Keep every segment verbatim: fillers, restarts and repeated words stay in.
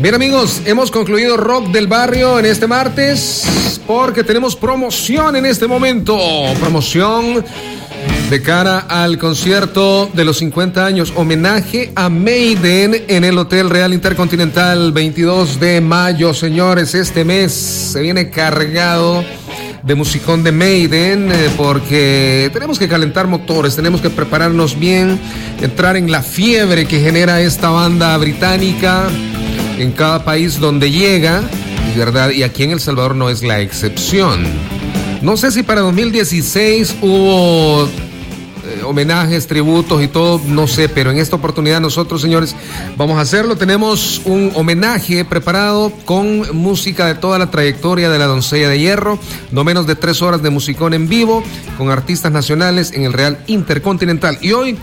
Bien, amigos, hemos concluido Rock del Barrio en este martes porque tenemos promoción en este momento. Promoción de cara al concierto de los cincuenta años, homenaje a Maiden en el Hotel Real Intercontinental, veintidós de mayo, señores. Este mes se viene cargado de musicón de Maiden, eh, porque tenemos que calentar motores, tenemos que prepararnos bien, entrar en la fiebre que genera esta banda británica en cada país donde llega, ¿verdad? Y aquí en El Salvador no es la excepción. No sé si para dos mil dieciséis hubo eh, homenajes, tributos y todo, no sé, pero en esta oportunidad nosotros, señores, vamos a hacerlo. Tenemos un homenaje preparado con música de toda la trayectoria de la Doncella de Hierro, no menos de tres horas de musicón en vivo con artistas nacionales en el Real Intercontinental. Y hoy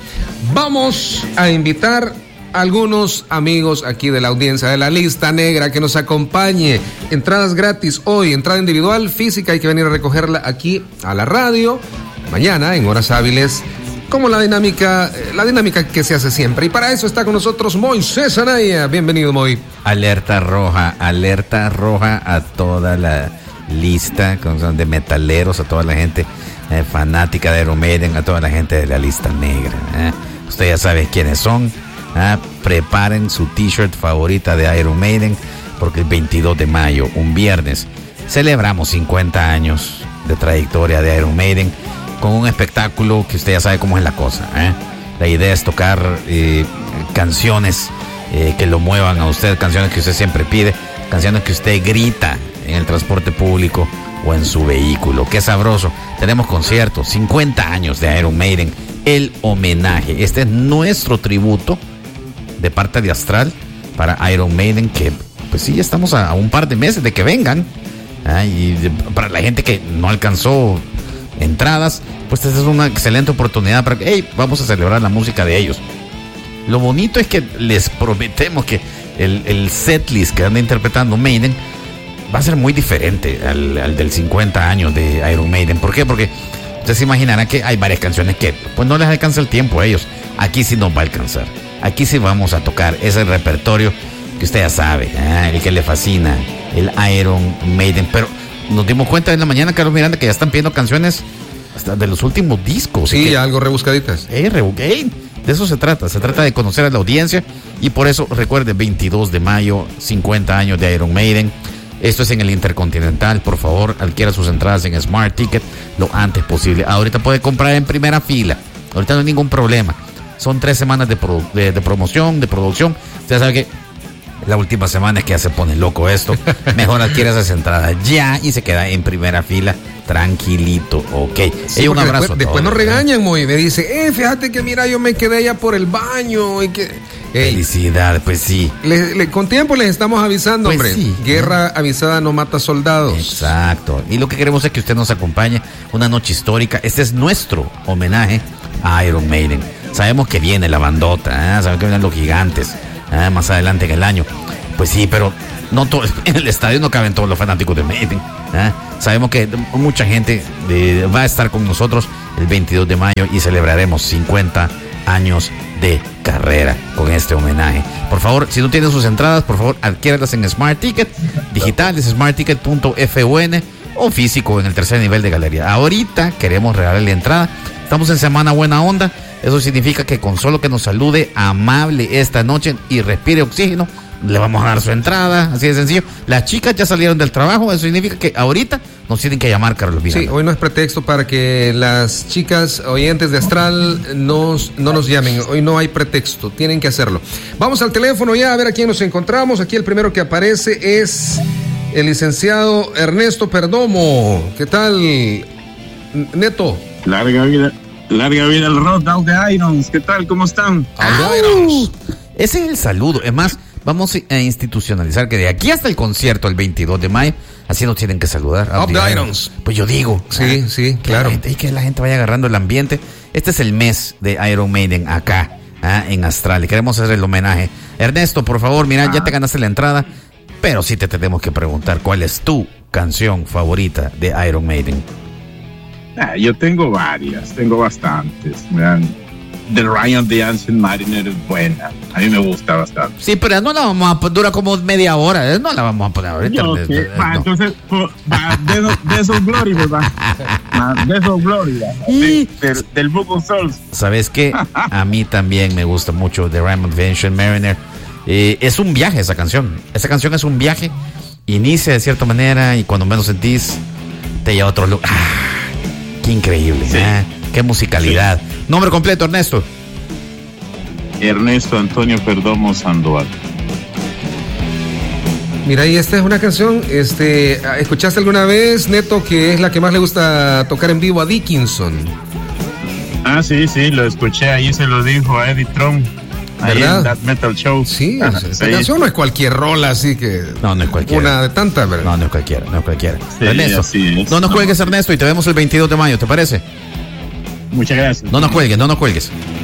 vamos a invitar a algunos amigos aquí de la audiencia de la Lista Negra que nos acompañe. Entradas gratis hoy, entrada individual, física, hay que venir a recogerla aquí a la radio mañana en horas hábiles, como la dinámica, la dinámica que se hace siempre. Y para eso está con nosotros Moisés Anaya. Bienvenido, Moy. Alerta roja, alerta roja a toda la lista de metaleros, a toda la gente eh, fanática de Iron Maiden, a toda la gente de la Lista Negra. Eh. Usted ya sabe quiénes son. Ah, preparen su t-shirt favorita de Iron Maiden, porque el veintidós de mayo, un viernes, celebramos cincuenta años de trayectoria de Iron Maiden con un espectáculo que usted ya sabe cómo es la cosa, ¿eh? La idea es tocar eh, canciones eh, que lo muevan a usted, canciones que usted siempre pide, canciones que usted grita en el transporte público o en su vehículo. ¡Qué sabroso! Tenemos conciertos, cincuenta años de Iron Maiden, el homenaje. Este es nuestro tributo de parte de Astral para Iron Maiden, que pues sí, ya estamos a, a un par de meses de que vengan, ¿eh? Y de, para la gente que no alcanzó entradas, pues esta es una excelente oportunidad para que, hey, vamos a celebrar la música de ellos. Lo bonito es que les prometemos que el, el setlist que anda interpretando Maiden va a ser muy diferente al, al del cincuenta años de Iron Maiden. ¿Por qué? Porque ustedes se imaginarán que hay varias canciones que pues no les alcanza el tiempo a ellos. Aquí sí nos va a alcanzar. Aquí sí vamos a tocar ese repertorio que usted ya sabe, ¿eh? El que le fascina, el Iron Maiden. Pero nos dimos cuenta en la mañana, Carlos Miranda, que ya están pidiendo canciones hasta de los últimos discos. Sí, que, algo rebuscaditas. Eh, rebu hey, de eso se trata. Se trata de conocer a la audiencia. Y por eso, recuerde, veintidós de mayo, cincuenta años de Iron Maiden. Esto es en el Intercontinental. Por favor, adquiera sus entradas en Smart Ticket lo antes posible. Ahorita puede comprar en primera fila. Ahorita no hay ningún problema. Son tres semanas de, pro, de, de promoción, de producción. Usted sabe que la última semana es que ya se pone loco esto. Mejor adquiere esas entradas ya y se queda en primera fila tranquilito, ok. Sí, hey, un abrazo. Después, después nos regañan, muy. Me dice, eh, fíjate que mira, yo me quedé allá por el baño y que... Hey, felicidad, pues sí. Le, le, con tiempo les estamos avisando, pues hombre. Sí. Guerra avisada no mata soldados. Exacto. Y lo que queremos es que usted nos acompañe una noche histórica. Este es nuestro homenaje a Iron Maiden. Sabemos que viene la bandota, ¿eh? Sabemos que vienen los gigantes, ¿eh? Más adelante en el año. Pues sí, pero no todo, en el estadio no caben todos los fanáticos de Maiden, ¿eh? Sabemos que mucha gente de, va a estar con nosotros el veintidós de mayo y celebraremos cincuenta años de carrera con este homenaje. Por favor, si no tienen sus entradas, por favor, adquiéralas en Smart Ticket, digitales, smart ticket punto fun o físico en el tercer nivel de galería. Ahorita queremos regalarle entrada. Estamos en Semana Buena Onda. Eso significa que con solo que nos salude amable esta noche y respire oxígeno, le vamos a dar su entrada, así de sencillo. Las chicas ya salieron del trabajo, eso significa que ahorita nos tienen que llamar, Carlos Vidal. Sí, hoy no es pretexto para que las chicas oyentes de Astral nos, no nos llamen, hoy no hay pretexto, tienen que hacerlo. Vamos al teléfono ya a ver a quién nos encontramos. Aquí el primero que aparece es el licenciado Ernesto Perdomo. ¿Qué tal, Neto? Larga vida. Larga vida el rock, Out the Irons. ¿Qué tal? ¿Cómo están? Out the Irons. Ese es el saludo. Es más, vamos a institucionalizar que de aquí hasta el concierto el veintidós de mayo, así nos tienen que saludar. Out the Irons. Irons. Pues yo digo. Sí, ah, sí, que claro. La gente, y que la gente vaya agarrando el ambiente. Este es el mes de Iron Maiden acá, ah, en Astral. Y queremos hacer el homenaje. Ernesto, por favor, mira, ah. ya te ganaste la entrada, pero sí te tenemos que preguntar cuál es tu canción favorita de Iron Maiden. Ah, yo tengo varias, tengo bastantes. Vean, de Ryan the Ancient Mariner es buena. A mí me gusta bastante. Sí, pero no la vamos a poner, dura como media hora. No la vamos a poner ahorita. Yo, de, sí. de, Va, no. entonces, va, de esos Glory, ¿verdad? De esos Glory, de, del, del Book of Souls. ¿Sabes qué? A mí también me gusta mucho The Ryan the Ancient Mariner. Eh, es un viaje esa canción. Esa canción es un viaje. Inicia de cierta manera y cuando menos sentís, te lleva a otro lugar. ¡Ah! ¡Qué increíble! Sí. ¿eh? ¡Qué musicalidad! Sí. Nombre completo, Ernesto. Ernesto Antonio Perdomo Sandoval. Mira, y esta es una canción, este, ¿escuchaste alguna vez, Neto, que es la que más le gusta tocar en vivo a Dickinson? Ah, sí, sí, lo escuché, ahí se lo dijo a Eddie Trump. ¿Verdad? En That Metal Show. Sí, o sea, esta sí. canción no es cualquier rola, así que... No, no es cualquiera. Una de tantas, ¿verdad? No, no es cualquiera, no es cualquiera. Sí, Ernesto, no nos cuelgues, Ernesto, y te vemos el veintidós de mayo, ¿te parece? Muchas gracias. No nos cuelgues, no nos cuelgues.